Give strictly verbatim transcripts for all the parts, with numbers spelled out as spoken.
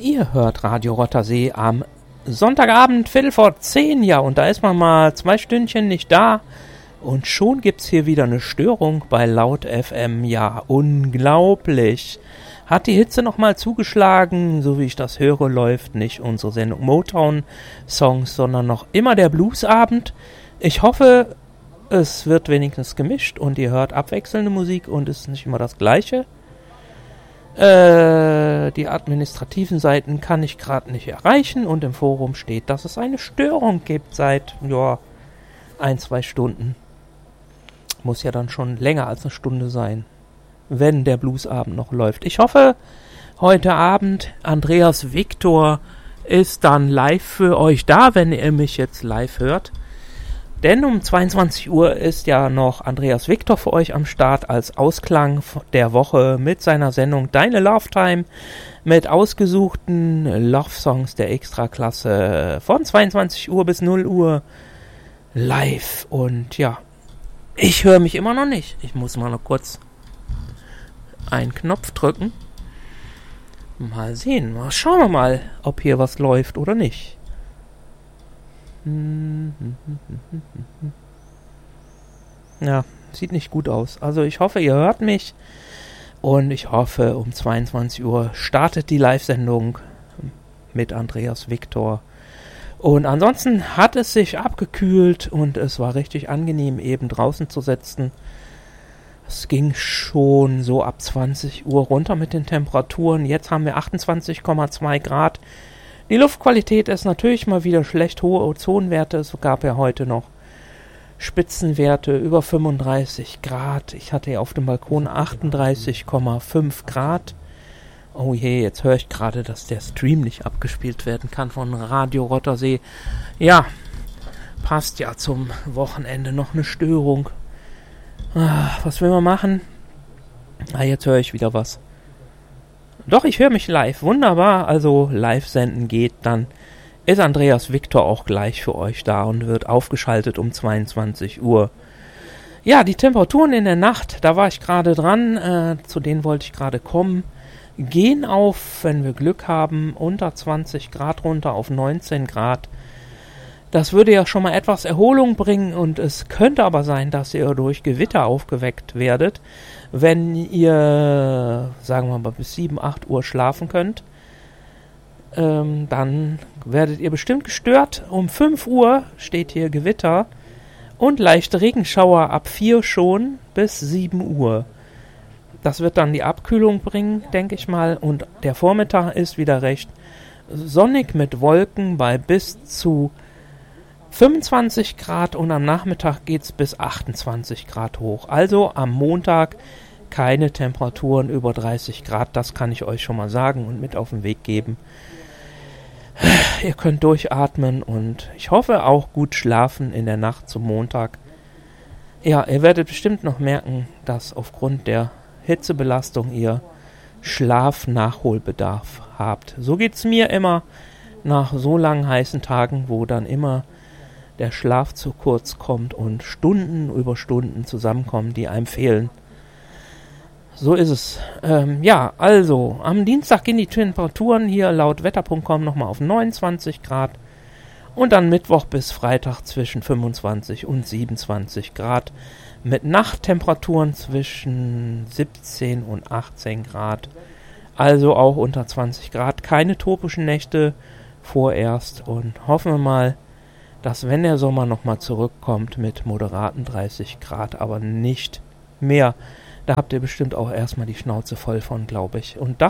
Ihr hört Radio Rottersee am Sonntagabend, Viertel vor zehn, ja, und da ist man mal zwei Stündchen nicht da und schon gibt's hier wieder eine Störung bei Laut F M, ja, unglaublich. Hat die Hitze nochmal zugeschlagen, so wie ich das höre, läuft nicht unsere Sendung Motown-Songs, sondern noch immer der Bluesabend. Ich hoffe, es wird wenigstens gemischt und ihr hört abwechselnde Musik und es ist nicht immer das Gleiche. Äh, die administrativen Seiten kann ich gerade nicht erreichen und im Forum steht, dass es eine Störung gibt seit, ja, ein, zwei Stunden. Muss ja dann schon länger als eine Stunde sein, wenn der Bluesabend noch läuft. Ich hoffe, heute Abend Andreas Victor ist dann live für euch da, wenn ihr mich jetzt live hört. Denn um zweiundzwanzig Uhr ist ja noch Andreas Victor für euch am Start als Ausklang der Woche mit seiner Sendung Deine Love Time mit ausgesuchten Love-Songs der Extraklasse von zweiundzwanzig Uhr bis null Uhr live. Und ja, ich höre mich immer noch nicht. Ich muss mal noch kurz einen Knopf drücken. Mal sehen, mal schauen wir mal, ob hier was läuft oder nicht. Ja, sieht nicht gut aus. Also ich hoffe, ihr hört mich. Und ich hoffe, um zweiundzwanzig Uhr startet die Live-Sendung mit Andreas Victor. Und ansonsten hat es sich abgekühlt und es war richtig angenehm, eben draußen zu sitzen. Es ging schon so ab zwanzig Uhr runter mit den Temperaturen. Jetzt haben wir achtundzwanzig Komma zwei Grad. Die Luftqualität ist natürlich mal wieder schlecht, hohe Ozonwerte. Es gab ja heute noch Spitzenwerte über fünfunddreißig Grad. Ich hatte ja auf dem Balkon achtunddreißig Komma fünf Grad. Oh je, jetzt höre ich gerade, dass der Stream nicht abgespielt werden kann von Radio Rottersee. Ja, passt ja zum Wochenende noch eine Störung. Ah, was will man machen? Ah, jetzt höre ich wieder was. Doch, ich höre mich live. Wunderbar. Also live senden geht. Dann ist Andreas Victor auch gleich für euch da und wird aufgeschaltet um zweiundzwanzig Uhr. Ja, die Temperaturen in der Nacht, da war ich gerade dran. Äh, zu denen wollte ich gerade kommen. Gehen auf, wenn wir Glück haben, unter zwanzig Grad runter auf neunzehn Grad. Das würde ja schon mal etwas Erholung bringen und es könnte aber sein, dass ihr durch Gewitter aufgeweckt werdet, wenn ihr, sagen wir mal, bis sieben, acht Uhr schlafen könnt. Ähm, dann werdet ihr bestimmt gestört. Um fünf Uhr steht hier Gewitter und leichte Regenschauer ab vier schon bis sieben Uhr. Das wird dann die Abkühlung bringen, denke ich mal. Und der Vormittag ist wieder recht sonnig mit Wolken bei bis zu fünfundzwanzig Grad und am Nachmittag geht es bis achtundzwanzig Grad hoch. Also am Montag keine Temperaturen über dreißig Grad, das kann ich euch schon mal sagen und mit auf den Weg geben. Ihr könnt durchatmen und ich hoffe auch gut schlafen in der Nacht zum Montag. Ja, ihr werdet bestimmt noch merken, dass aufgrund der Hitzebelastung ihr Schlafnachholbedarf habt. So geht's mir immer nach so langen heißen Tagen, wo dann immer der Schlaf zu kurz kommt und Stunden über Stunden zusammenkommen, die einem fehlen. So ist es. Ähm, ja, also, am Dienstag gehen die Temperaturen hier laut wetter punkt com nochmal auf neunundzwanzig Grad und dann Mittwoch bis Freitag zwischen fünfundzwanzig und siebenundzwanzig Grad mit Nachttemperaturen zwischen siebzehn und achtzehn Grad. Also auch unter zwanzig Grad. Keine tropischen Nächte vorerst und hoffen wir mal, dass wenn der Sommer nochmal zurückkommt mit moderaten dreißig Grad, aber nicht mehr. Da habt ihr bestimmt auch erstmal die Schnauze voll von, glaube ich. Und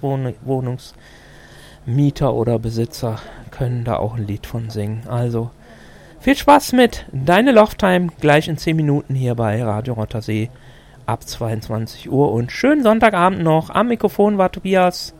Dachgeschosswohnungsmieter oder Besitzer können da auch ein Lied von singen. Also viel Spaß mit Deine Love Time gleich in zehn Minuten hier bei Radio Rottersee ab zweiundzwanzig Uhr. Und schönen Sonntagabend noch. Am Mikrofon war Tobias.